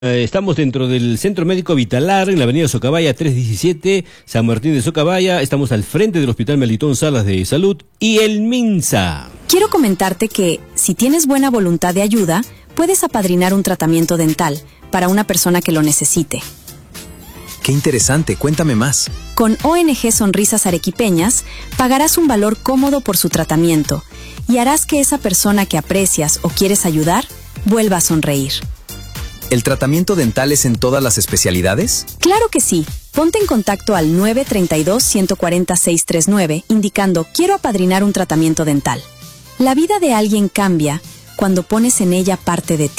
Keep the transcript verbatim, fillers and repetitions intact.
Eh, Estamos dentro del Centro Médico Vitalar, en la avenida Socabaya trescientos diecisiete, San Martín de Socabaya. Estamos al frente del Hospital Melitón Salas de Salud y el MINSA. Quiero comentarte que, si tienes buena voluntad de ayuda, puedes apadrinar un tratamiento dental para una persona que lo necesite. Qué interesante, cuéntame más. Con O N G Sonrisas Arequipeñas, pagarás un valor cómodo por su tratamiento y harás que esa persona que aprecias o quieres ayudar vuelva a sonreír. ¿El tratamiento dental es en todas las especialidades? Claro que sí. Ponte en contacto al nueve tres dos, uno cuatro cero, seis tres nueve indicando quiero apadrinar un tratamiento dental. La vida de alguien cambia cuando pones en ella parte de ti.